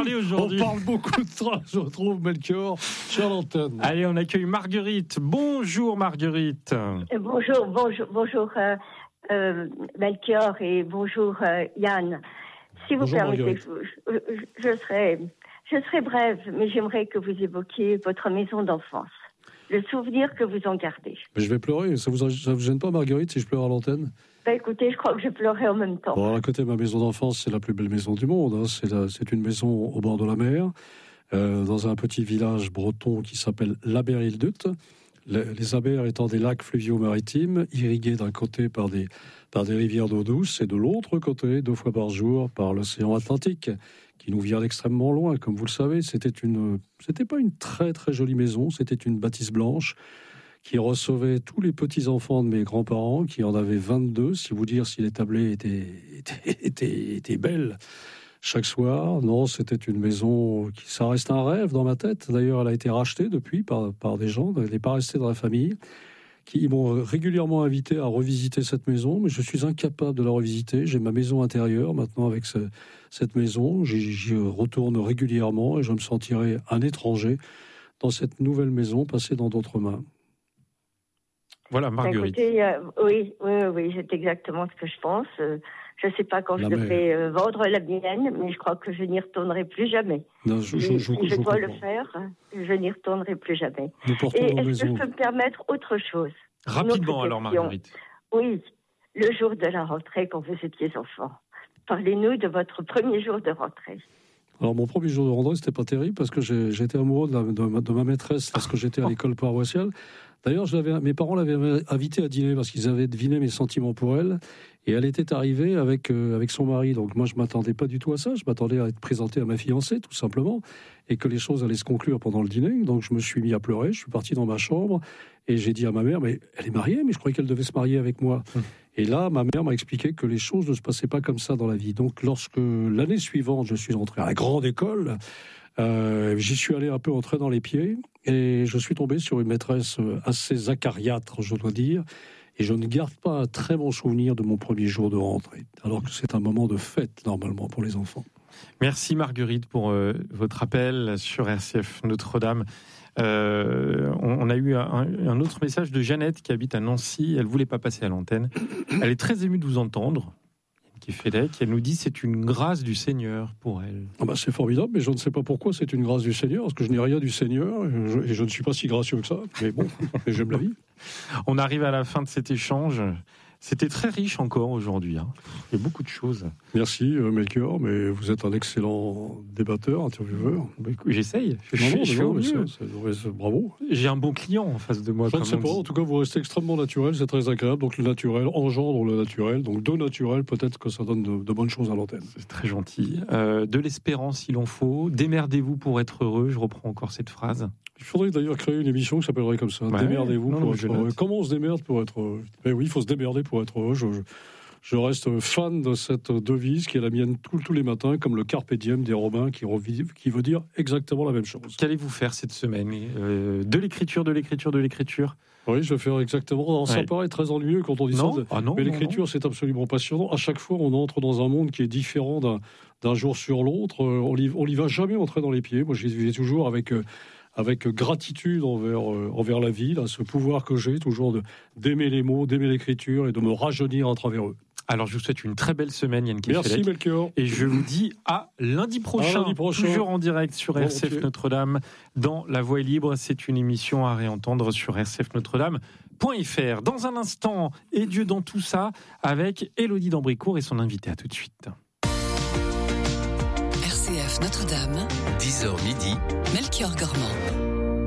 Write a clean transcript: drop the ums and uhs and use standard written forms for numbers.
parler aujourd'hui. On parle beaucoup de train, je trouve, Melchior, sur l'antenne. Allez, on accueille Marguerite. Bonjour Marguerite. Bonjour Melchior et bonjour Yann. Si vous permettez, je serai brève, mais j'aimerais que vous évoquiez votre maison d'enfance, le souvenir que vous en gardez. Mais je vais pleurer, ça vous gêne pas Marguerite si je pleure à l'antenne ? Écoutez, je crois que je pleurais en même temps. Bon, à côté de ma maison d'enfance, c'est la plus belle maison du monde. Hein. C'est une maison au bord de la mer, dans un petit village breton qui s'appelle l'Aberilduth. Les Abers étant des lacs fluviaux maritimes, irrigués d'un côté par des rivières d'eau douce et de l'autre côté, 2 fois par jour, par l'océan Atlantique, qui nous vient d'extrêmement loin. Comme vous le savez, c'était pas une très très jolie maison, c'était une bâtisse blanche qui recevait tous les petits-enfants de mes grands-parents, qui en avaient 22, si vous dire si les tablés étaient belles chaque soir. Non, c'était une maison ça reste un rêve dans ma tête. D'ailleurs, elle a été rachetée depuis par des gens, elle n'est pas restée dans la famille, qui m'ont régulièrement invité à revisiter cette maison, mais je suis incapable de la revisiter. J'ai ma maison intérieure maintenant avec cette maison, j'y retourne régulièrement et je me sentirai un étranger dans cette nouvelle maison passée dans d'autres mains. Voilà, Marguerite. Écoutez, oui, c'est exactement ce que je pense. Je ne sais pas quand je devrais vendre la mienne, mais je crois que je n'y retournerai plus jamais. Non, je dois le faire, je n'y retournerai plus jamais. Et est-ce que je peux me permettre autre chose ? Rapidement alors, Marguerite. Oui, le jour de la rentrée quand vous étiez enfant. Parlez-nous de votre premier jour de rentrée. Alors, mon premier jour de rentrée, c'était pas terrible parce que j'étais amoureux de ma maîtresse lorsque j'étais à l'école paroissiale. D'ailleurs, mes parents l'avaient invitée à dîner parce qu'ils avaient deviné mes sentiments pour elle. Et elle était arrivée avec son mari. Donc moi, je m'attendais pas du tout à ça. Je m'attendais à être présenté à ma fiancée, tout simplement, et que les choses allaient se conclure pendant le dîner. Donc je me suis mis à pleurer. Je suis parti dans ma chambre et j'ai dit à ma mère, mais elle est mariée, mais je croyais qu'elle devait se marier avec moi. Et là, ma mère m'a expliqué que les choses ne se passaient pas comme ça dans la vie. Donc lorsque l'année suivante, je suis entré à la grande école, j'y suis allé un peu entrer dans les pieds et je suis tombé sur une maîtresse assez acariâtre, je dois dire. Et je ne garde pas un très bon souvenir de mon premier jour de rentrée, alors que c'est un moment de fête, normalement, pour les enfants. Merci Marguerite pour votre appel sur RCF Notre-Dame. On a eu un autre message de Jeannette qui habite à Nancy. Elle ne voulait pas passer à l'antenne. Elle est très émue de vous entendre. Elle nous dit que c'est une grâce du Seigneur pour elle. C'est formidable, mais je ne sais pas pourquoi c'est une grâce du Seigneur, parce que je n'ai rien du Seigneur, et je ne suis pas si gracieux que ça, mais bon, j'aime la vie. On arrive à la fin de cet échange. C'était très riche encore aujourd'hui. Hein. Il y a beaucoup de choses. Merci Melchior, mais vous êtes un excellent débatteur, intervieweur. J'essaye. Je fais au mieux. Bravo. J'ai un bon client en face de moi. Je ne sais pas, en tout cas vous restez extrêmement naturel, c'est très agréable. Donc le naturel engendre le naturel. Donc de naturel, peut-être que ça donne de bonnes choses à l'antenne. C'est très gentil. De l'espérance, il en faut. Démerdez-vous pour être heureux. Je reprends encore cette phrase. Il faudrait d'ailleurs créer une émission qui s'appellerait comme ça. Démerdez-vous pour être heureux. Comment on se démerde pour être heureux ? Oui, il faut se démerder pour être heureux. Je reste fan de cette devise qui est la mienne tous les matins, comme le Carpe Diem des Romains, qui veut dire exactement la même chose. Qu'allez-vous faire cette semaine ? De l'écriture. Oui, je vais faire exactement. Ça paraît très ennuyeux quand on dit ça. Mais l'écriture, c'est absolument passionnant. À chaque fois, on entre dans un monde qui est différent d'un jour sur l'autre. On n'y va jamais entrer dans les pieds. Moi, j'y vais toujours avec gratitude envers la vie, ce pouvoir que j'ai toujours d'aimer les mots, d'aimer l'écriture et de me rajeunir à travers eux. Alors, je vous souhaite une très belle semaine, Yann Kefelec. Merci, Melchior. Et je vous dis à lundi prochain. Toujours en direct sur RCF Notre-Dame, dans La Voix est libre. C'est une émission à réentendre sur rcfnotredame.fr. Dans un instant, et Dieu dans tout ça, avec Élodie d'Ambricourt et son invité. À tout de suite. RCF Notre-Dame, 10h midi, Melchior Gormand.